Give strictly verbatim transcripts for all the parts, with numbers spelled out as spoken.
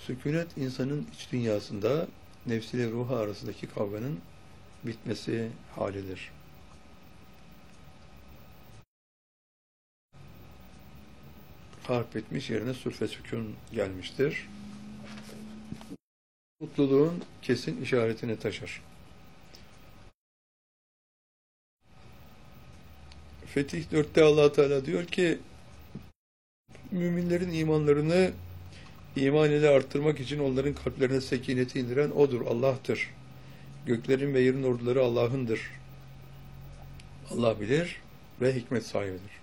Sükûnet insanın iç dünyasında nefsiyle ruhu arasındaki kavganın bitmesi halidir. Harp bitmiş, yerine sulh ve sükun gelmiştir. Mutluluğun kesin işaretini taşır. Fetih dörtte Allah Teala diyor ki, müminlerin imanlarını iman ile arttırmak için onların kalplerine sekineti indiren O'dur, Allah'tır. Göklerin ve yerin orduları Allah'ındır. Allah bilir ve hikmet sahibidir.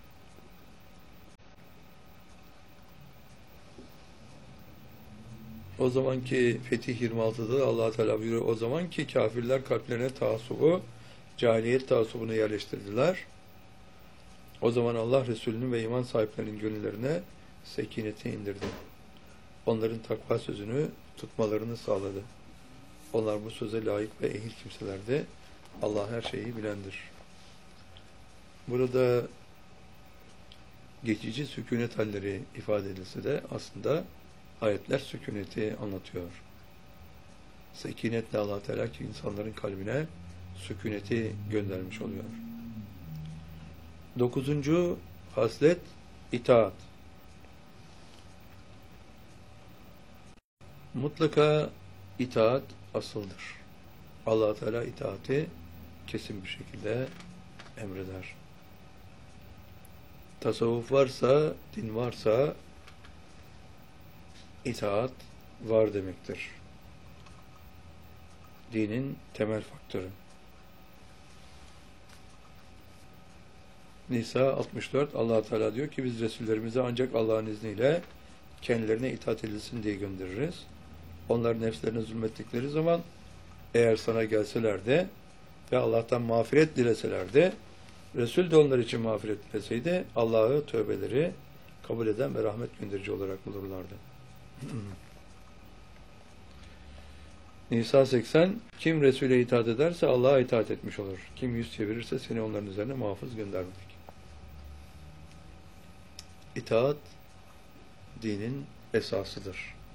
O zamanki Fetih yirmi altıda da Allah Teala buyuruyor, o zaman ki kafirler kalplerine taassubu, cahiliyet taassubunu yerleştirdiler. O zaman Allah Resulü'nün ve iman sahiplerinin gönüllerine sekineti indirdi. Onların takva sözünü tutmalarını sağladı. Onlar bu söze layık ve ehil kimselerdi. Allah her şeyi bilendir. Burada geçici sükûnet halleri ifade edilse de aslında ayetler sükûneti anlatıyor. Sekinetle Allah Teala ki insanların kalbine sükûneti göndermiş oluyor. Dokuzuncu haslet itaat. Mutlaka itaat asıldır. Allah Teala itaati kesin bir şekilde emreder. Tasavvuf varsa, din varsa itaat var demektir. Dinin temel faktörü. Nisa altmış dört Allah Teala diyor ki biz Resullerimizi ancak Allah'ın izniyle kendilerine itaat edilsin diye göndeririz. Onlar nefslerine zulmettikleri zaman eğer sana gelseler de ve Allah'tan mağfiret dileseler de Resul de onlar için mağfiret dileseydi Allah'ı tövbeleri kabul eden ve rahmet gönderici olarak bulurlardı. Nisa seksen kim Resul'e itaat ederse Allah'a itaat etmiş olur. Kim yüz çevirirse seni onların üzerine muhafız göndermedik. İtaat dinin esasıdır.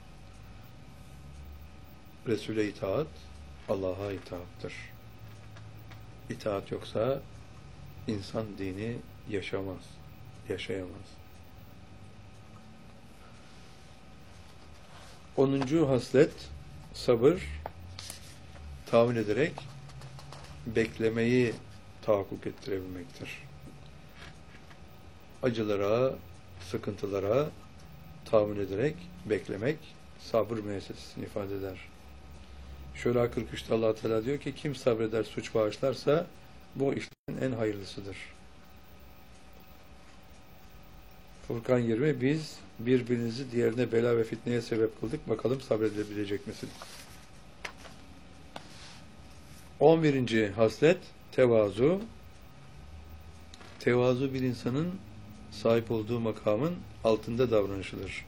Resul'e itaat Allah'a itaattır. İtaat yoksa insan dini yaşamaz, yaşayamaz. Onuncu haslet sabır, tahammül ederek beklemeyi tahakkuk ettirebilmektir. Acılara, sıkıntılara tahammül ederek beklemek sabır müessesesini ifade eder. Şura kırk üçte Allah Teala diyor ki kim sabreder suç bağışlarsa bu işlerin en hayırlısıdır. Furkan yirmi biz birbirinizi diğerine bela ve fitneye sebep kıldık. Bakalım sabredebilecek misin? on birinci haslet tevazu. Tevazu bir insanın sahip olduğu makamın altında davranışıdır.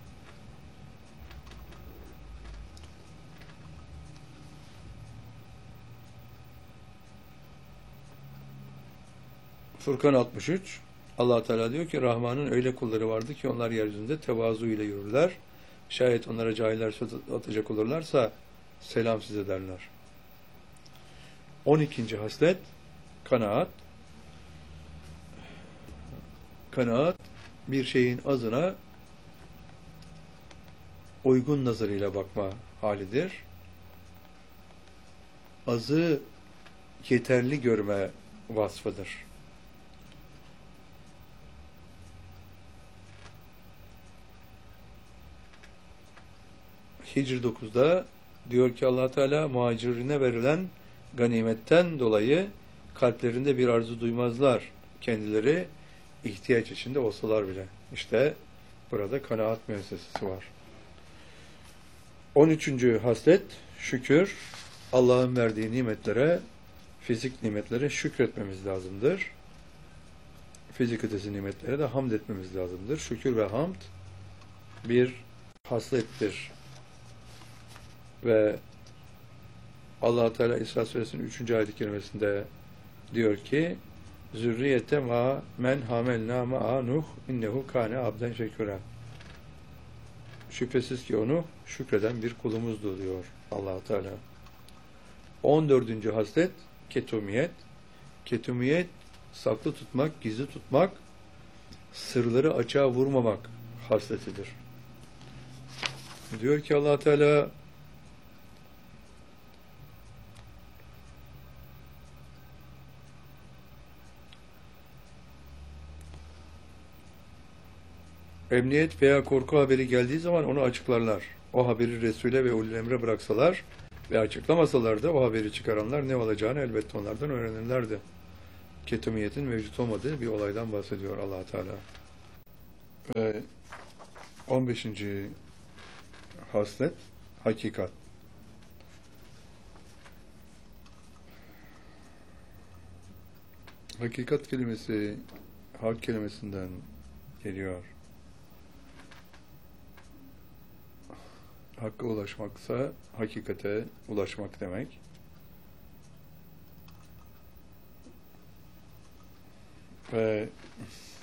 Furkan altmış üç Allah Teala diyor ki Rahman'ın öyle kulları vardı ki onlar yeryüzünde tevazu ile yürürler. Şayet onlara cahiller söz atacak olurlarsa selam size derler. on ikinci haslet kanaat. Kanaat bir şeyin azına uygun nazarıyla bakma halidir. Azı yeterli görme vasfıdır. Hicr dokuzda diyor ki Allah Teala muhacirine verilen ganimetten dolayı kalplerinde bir arzu duymazlar. Kendileri ihtiyaç içinde olsalar bile. İşte burada kanaat müessesesi var. on üçüncü haslet şükür. Allah'ın verdiği nimetlere, fizik nimetlere şükretmemiz lazımdır. Fizik ötesi nimetlere de hamd etmemiz lazımdır. Şükür ve hamd bir haslettir. Ve Allah Teala İsra Suresinin üçüncü ayet-i kerimesinde diyor ki zürriyete ma men hamelna ma'a Nuh innehu kâne abden şekûrâ. Şüphesiz ki onu şükreden bir kulumuzdur diyor Allah Teala. on dördüncü haslet ketumiyet. Ketumiyet saklı tutmak, gizli tutmak, sırları açığa vurmamak hasletidir. Diyor ki Allah Teala emniyet veya korku haberi geldiği zaman onu açıklarlar. O haberi Resul'e ve ulul emre bıraksalar ve açıklamasalar da o haberi çıkaranlar ne olacağını elbette onlardan öğrenirlerdi. Ketumiyetin mevcut olmadığı bir olaydan bahsediyor Allah Teala. Ve on beşinci haslet hakikat. Hakikat kelimesi hak kelimesinden geliyor. Hakka ulaşmaksa hakikate ulaşmak demek. Ve